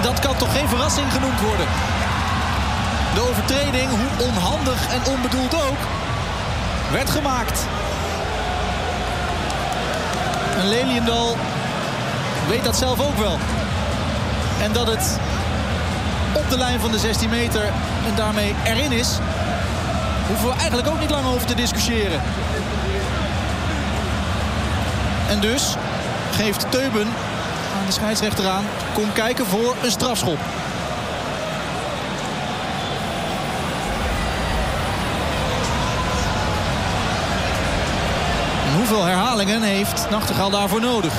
Dat kan toch geen verrassing genoemd worden. De overtreding, hoe onhandig en onbedoeld ook, werd gemaakt. En Leliendal weet dat zelf ook wel. En dat het op de lijn van de 16 meter en daarmee erin is, hoeven we eigenlijk ook niet lang over te discussiëren. En dus geeft Teuben aan de scheidsrechter aan: kom kijken voor een strafschop. En hoeveel herhalingen heeft Nachtegaal daarvoor nodig?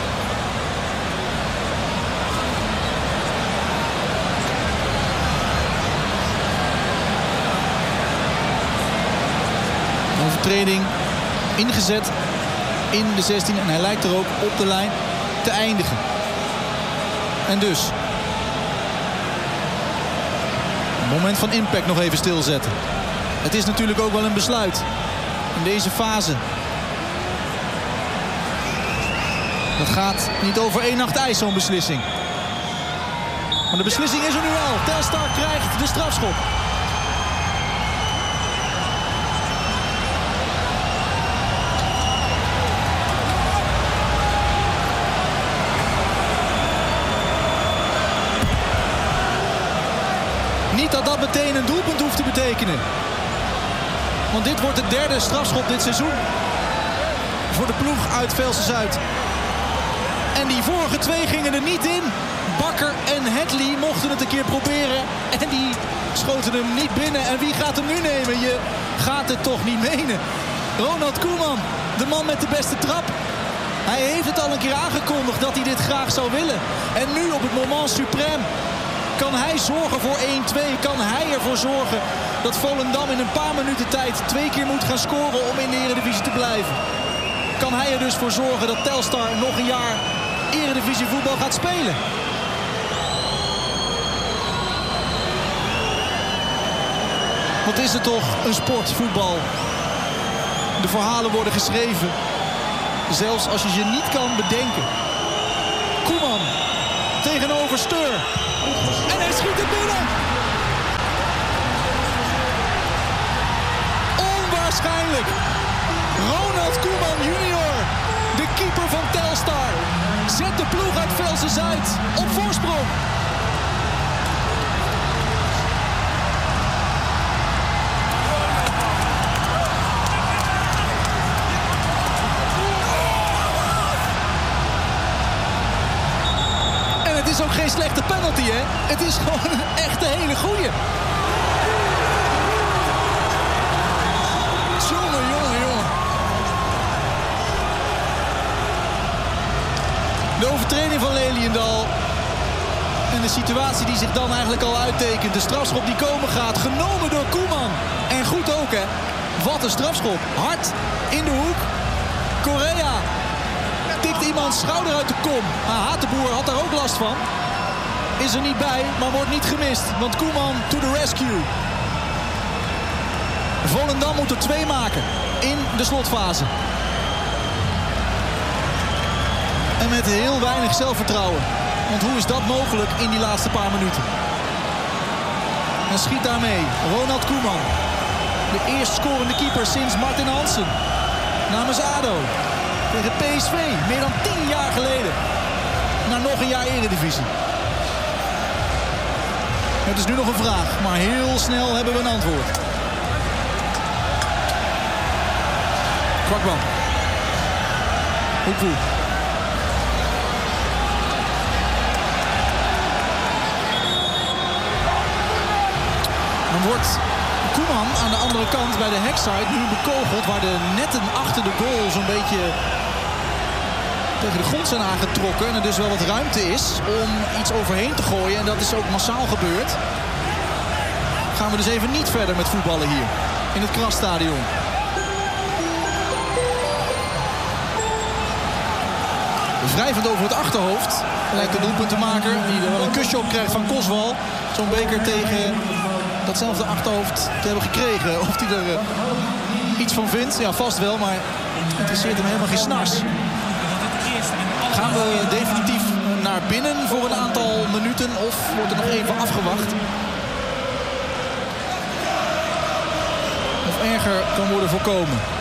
Overtreding ingezet in de 16 en hij lijkt er ook op de lijn te eindigen. En dus een moment van impact nog even stilzetten. Het is natuurlijk ook wel een besluit in deze fase. Dat gaat niet over één nacht ijs, zo'n beslissing. Maar de beslissing is er nu al. Telstar krijgt de strafschop. Niet dat dat meteen een doelpunt hoeft te betekenen. Want dit wordt de derde strafschop dit seizoen. Voor de ploeg uit Velsen-Zuid. En die vorige twee gingen er niet in. Bakker en Hedley mochten het een keer proberen. En die schoten hem niet binnen. En wie gaat hem nu nemen? Je gaat het toch niet menen. Ronald Koeman, de man met de beste trap. Hij heeft het al een keer aangekondigd dat hij dit graag zou willen. En nu op het moment suprême kan hij zorgen voor 1-2. Kan hij ervoor zorgen dat Volendam in een paar minuten tijd 2 keer moet gaan scoren om in de Eredivisie te blijven. Kan hij er dus voor zorgen dat Telstar nog een jaar Eredivisie voetbal gaat spelen. Wat is het toch een sport, voetbal. De verhalen worden geschreven. Zelfs als je ze niet kan bedenken. Koeman tegenover Steur. En hij schiet het binnen. Onwaarschijnlijk. Ronald Koeman junior, de keeper van Telstar, zet de ploeg uit Velsen-Zuid op voorsprong. En het is ook geen slechte penalty, hè? Het is gewoon een echte hele goeie. De overtreding van Leliendal. En de situatie die zich dan eigenlijk al uittekent. De strafschop die komen gaat. Genomen door Koeman. En goed ook, hè. Wat een strafschop. Hard in de hoek. Correa tikt iemands schouder uit de kom. Maar Hatenboer had daar ook last van. Is er niet bij, maar wordt niet gemist. Want Koeman to the rescue. Volendam moet er 2 maken in de slotfase. En met heel weinig zelfvertrouwen. Want hoe is dat mogelijk in die laatste paar minuten? En schiet daarmee Ronald Koeman. De eerst scorende keeper sinds Martin Hansen. Namens ADO. Tegen PSV. Meer dan 10 jaar geleden. Na nog een jaar Eredivisie. Het is nu nog een vraag. Maar heel snel hebben we een antwoord. Kwakman. Hoekwoe. Dan wordt Koeman aan de andere kant bij de hekside nu bekogeld, waar de netten achter de goal zo'n beetje tegen de grond zijn aangetrokken. En er dus wel wat ruimte is om iets overheen te gooien. En dat is ook massaal gebeurd. Gaan we dus even niet verder met voetballen hier in het Krasstadion. Wrijvend over het achterhoofd lijkt de doelpuntenmaker, die er wel een kusje op krijgt van Koswal. Zo'n beker tegen datzelfde achterhoofd te hebben gekregen. Of hij er iets van vindt, ja vast wel, maar het interesseert hem helemaal geen snars. Gaan we definitief naar binnen voor een aantal minuten nemen of wordt er nog even afgewacht? Of erger kan worden voorkomen.